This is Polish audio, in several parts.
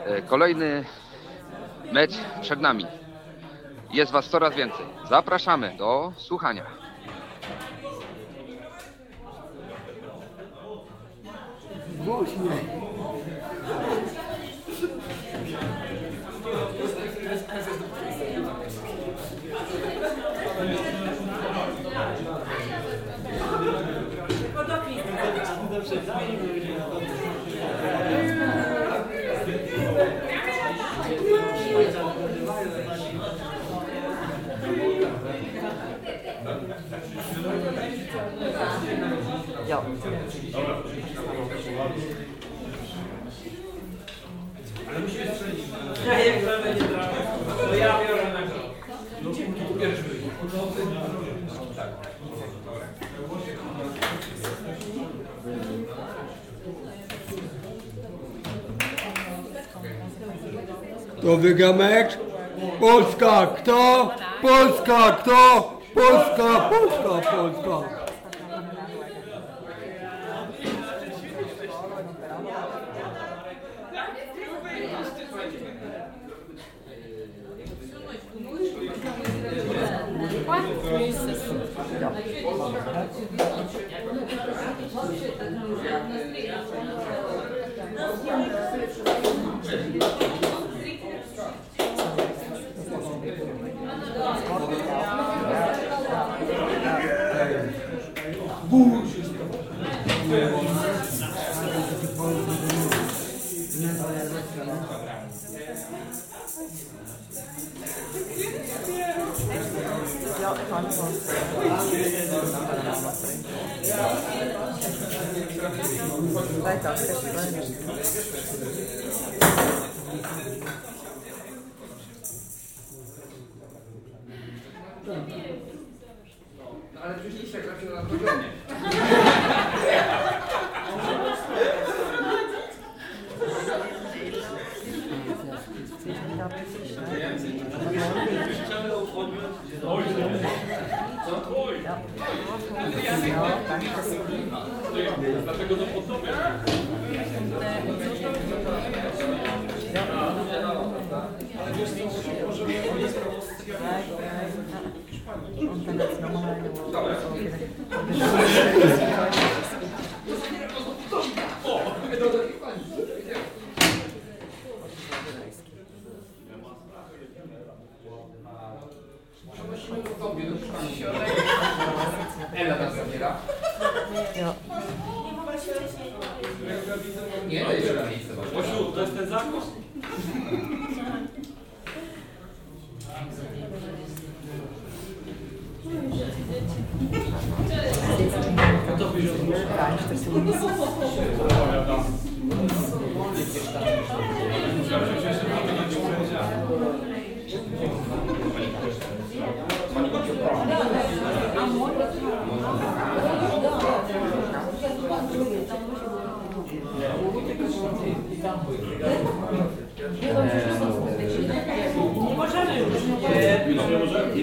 Kolejny mecz przed nami. Jest Was coraz więcej. Zapraszamy do słuchania. Głośno. Ja. Ale musimy strzelić. Ja jak będzie dramat, to ja biorę na grę. No tu pierwszy. Tak. Kto wygra mecz? Polska! Kto? Polska! Kto? Polska! Polska! Polska! Ale przecież jak zawsze na poziomie. Dlatego to pod tobie. Ela nas zabiera. Nie, to jest miejsce. Osiu, to jest ten zakład. Nie możemy już. Nie możemy.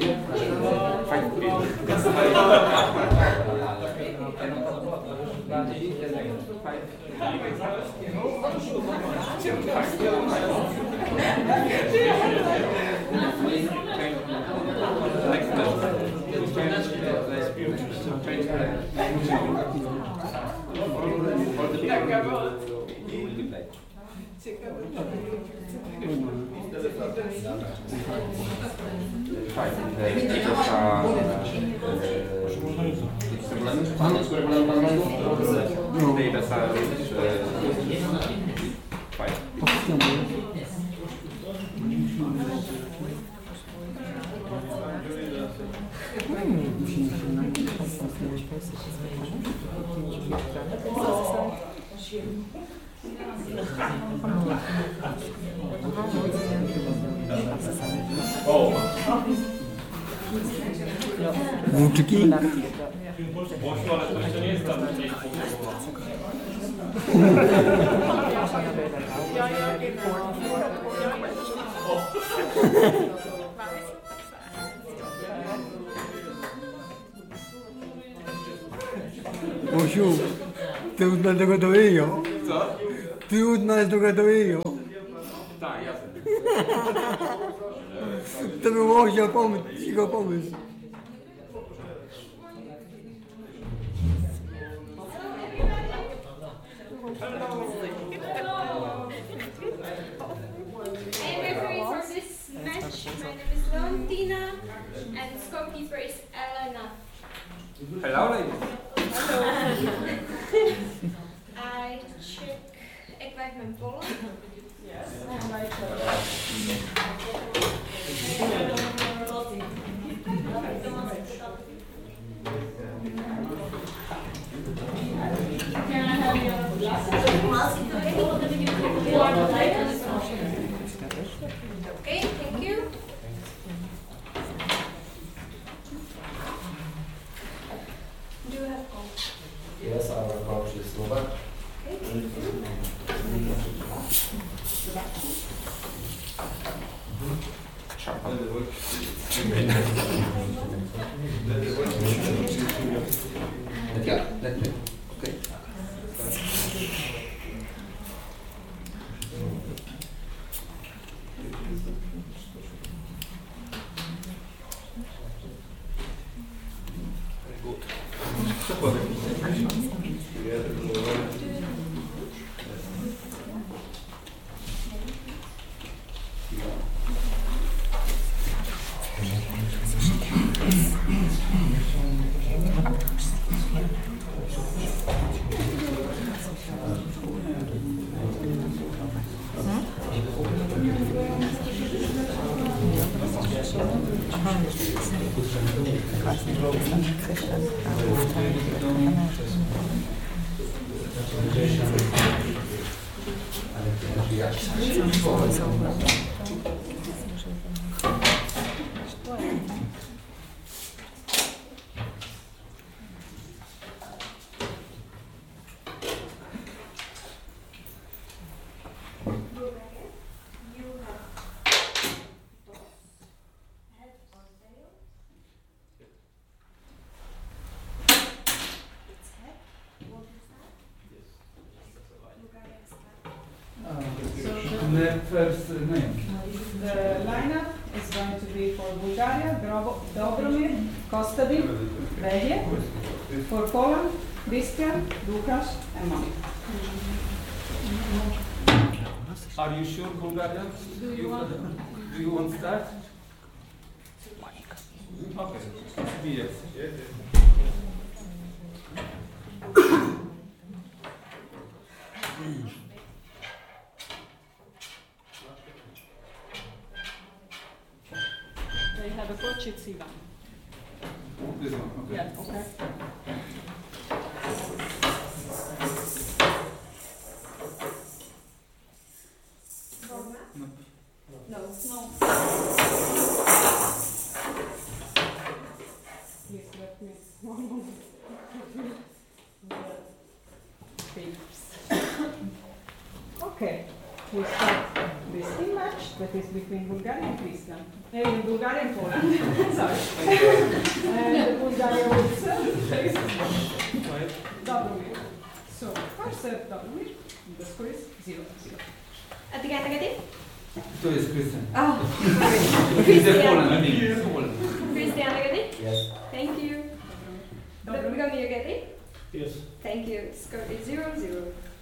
Włóczki? Bosiu, ale to jeszcze nie jest tam gdzieś Bosiu, ty już nas dogotują. Co? Ty już nas dogotują. Tak, jasne. To był Łozia pomysł, jego pomysł. And referee for this match, my name is Valentina, and scorekeeper is Elena. Hello, ladies. I check equipment polo. Okay, thank you. Do you have coach? Yes, our coach is Slovak. Okay, thank you. Yeah, let me. Okay. The first name. The lineup is going to be for Bulgaria, Dobromir, Kostadin, Belje, for Poland, Christian, Lukas, and Monica. Are you sure, Bulgaria? Do you want to start? Okay. Yes. They have a coach, it's Ivan. This one. Okay. Yeah, okay. No. Please let me one moment. Papers. Okay, we start this team match that is between Bulgaria and Christian. Bulgaria and Poland. Sorry. And Bulgaria will serve Dobromir. So first serve Dobromir. The score is 0-0. Atagatin? To jest Christian. Oh, He's a Poland, I mean. He's a Poland. Christian Atagatin? Yes. Thank you. Dobromir. Dobromir Atagatin? Yes. Thank you. Score is 0-0.